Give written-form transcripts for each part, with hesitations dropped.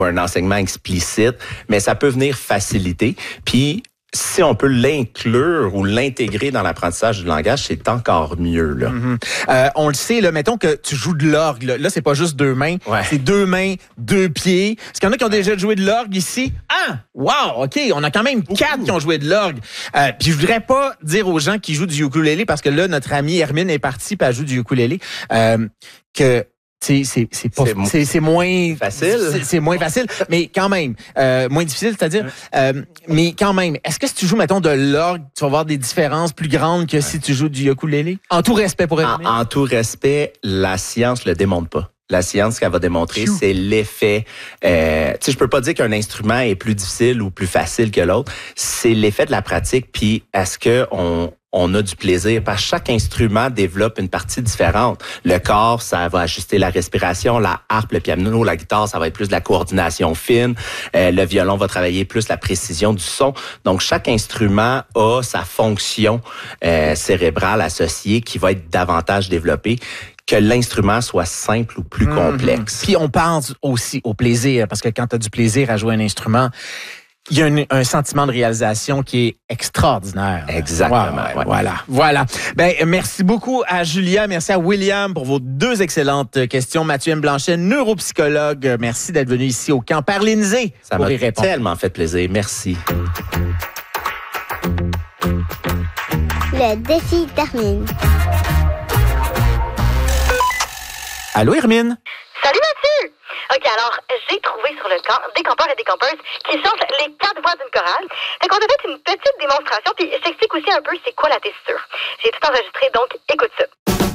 un enseignement explicite, mais ça peut venir faciliter. Puis, si on peut l'inclure ou l'intégrer dans l'apprentissage du langage, c'est encore mieux. Là. On le sait, là, mettons que tu joues de l'orgue. Là, c'est pas juste 2 mains, c'est 2 mains, 2 pieds. Est-ce qu'il y en a qui ont déjà joué de l'orgue ici? Ah! Wow! OK, on a quand même 4 qui ont joué de l'orgue. Puis je voudrais pas dire aux gens qui jouent du ukulélé, parce que là, notre amie Hermine est partie puis elle joue du ukulélé, que... C'est moins facile. C'est moins facile, mais quand même moins difficile, c'est-à-dire. Mais quand même, est-ce que si tu joues, mettons, de l'orgue, tu vas voir des différences plus grandes que si tu joues du ukulélé? En tout respect pour Hermine. En tout respect, la science le démontre pas. La science, ce qu'elle va démontrer, c'est l'effet. Tu sais, je peux pas dire qu'un instrument est plus difficile ou plus facile que l'autre. C'est l'effet de la pratique. Puis, est-ce que on a du plaisir? Parce que chaque instrument développe une partie différente. Le corps, ça va ajuster la respiration. La harpe, le piano, la guitare, ça va être plus de la coordination fine. Le violon va travailler plus la précision du son. Donc, chaque instrument a sa fonction cérébrale associée qui va être davantage développée, que l'instrument soit simple ou plus complexe. Puis on pense aussi au plaisir, parce que quand tu as du plaisir à jouer un instrument, il y a un sentiment de réalisation qui est extraordinaire. Exactement. Voilà. Ben, merci beaucoup à Julia, merci à William pour vos 2 excellentes questions. Mathieu M. Blanchet, neuropsychologue, merci d'être venu ici au camp Parlinisé. Ça m'a tellement fait plaisir. Merci. Le défi d'Hermine. Allô, Hermine? Salut Mathieu! OK, alors, j'ai trouvé sur le camp des campeurs et des campeuses qui chantent les 4 voix d'une chorale. Fait qu'on a fait une petite démonstration, puis je t'explique aussi un peu c'est quoi la tessiture. J'ai tout enregistré, donc écoute ça.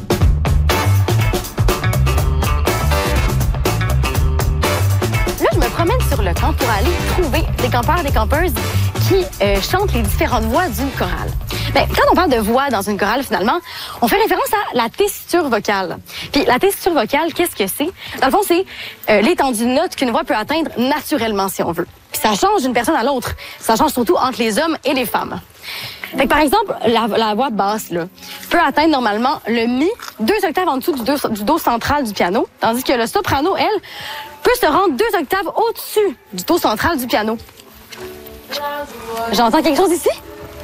Là, je me promène sur le camp pour aller trouver des campeurs et des campeuses qui chantent les différentes voix d'une chorale. Bien, quand on parle de voix dans une chorale, finalement, on fait référence à la tessiture vocale. Puis la tessiture vocale, qu'est-ce que c'est? Dans le fond, c'est l'étendue de note qu'une voix peut atteindre naturellement, si on veut. Puis ça change d'une personne à l'autre. Ça change surtout entre les hommes et les femmes. Fait que, par exemple, la voix basse là, peut atteindre normalement le mi 2 octaves en dessous du do central du piano, tandis que le soprano, elle, peut se rendre 2 octaves au-dessus du do central du piano. J'entends quelque chose ici?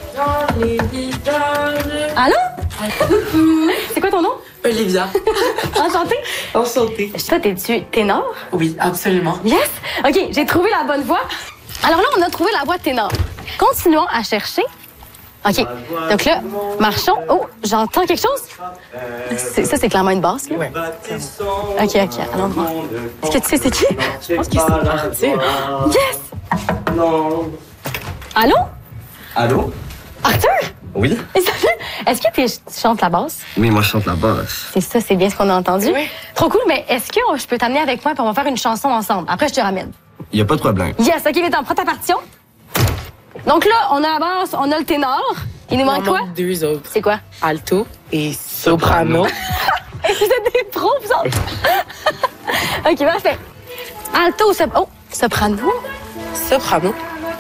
Allô? C'est quoi ton nom? Olivia. Enchantée? Enchantée. Toi, t'es-tu ténor? Oui, absolument. Yes! OK, j'ai trouvé la bonne voix. Alors là, on a trouvé la voix ténor. Continuons à chercher. OK. Donc là, marchons. Oh, j'entends quelque chose? Ça, c'est clairement une basse, là? Oui. OK. Allons voir. Est-ce que tu sais c'est qui? Je pense que c'est Arthur. Yes! Non. Allô? Allô? Arthur? Oui? Est-ce que tu chantes la basse? Oui, moi, je chante la basse. C'est ça, c'est bien ce qu'on a entendu. Oui. Trop cool, mais est-ce que je peux t'amener avec moi et on va faire une chanson ensemble? Après, je te ramène. Il n'y a pas de problème. Yes, OK, viens, prends ta partition. Donc là, on a la basse, on a le ténor. Il nous manque quoi? 2 autres. C'est quoi? Alto et soprano. Vous êtes des pros, vous autres? OK, parfait. Alto, soprano. Soprano.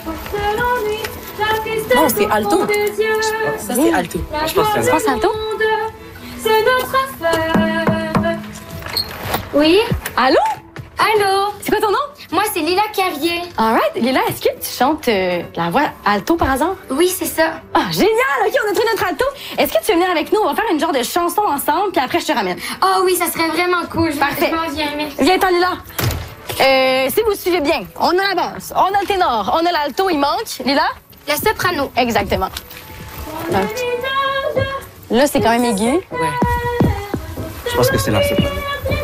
Non, c'est alto. Ça, c'est alto. Je pense que Tu penses alto? C'est notre affaire. Oui? Allô? Allô? C'est quoi ton nom? Moi, c'est Lila Carrier. All right. Lila, est-ce que tu chantes la voix alto par hasard? Oui, c'est ça. Ah, génial! OK, on a trouvé notre alto. Est-ce que tu veux venir avec nous? On va faire une genre de chanson ensemble, puis après, je te ramène. Oh oui, ça serait vraiment cool. Parfait. Je m'en viens, merci. Viens-t'en, Lila. Si vous suivez bien, on a la basse, on a le ténor, on a l'alto, il manque. Lila? Le soprano. Exactement. Là, c'est quand même aigu. Ouais. Je pense que c'est la soprano.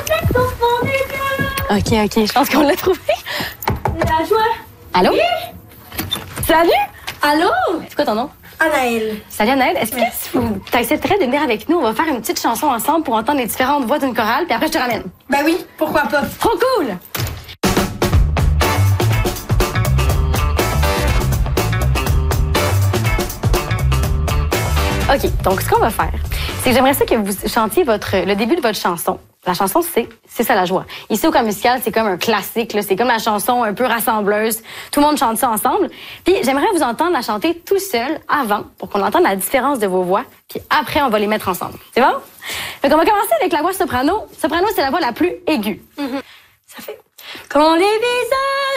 OK, je pense qu'on l'a trouvé. La joie. Allô? Oui? Salut! Allô? C'est quoi ton nom? Anaël. Salut, Anaël. Est-ce que tu accepterais de venir avec nous? On va faire une petite chanson ensemble pour entendre les différentes voix d'une chorale, puis après, je te ramène. Ben oui, pourquoi pas? Trop cool! OK, donc ce qu'on va faire, c'est que j'aimerais ça que vous chantiez le début de votre chanson. La chanson, c'est ça la joie. Ici, au camp musical, c'est comme un classique, là. C'est comme la chanson un peu rassembleuse. Tout le monde chante ça ensemble. Puis j'aimerais vous entendre la chanter tout seul avant, pour qu'on entende la différence de vos voix. Puis après, on va les mettre ensemble. C'est bon? Donc on va commencer avec la voix soprano. Soprano, c'est la voix la plus aiguë. Mm-hmm. Ça fait... Quand les visages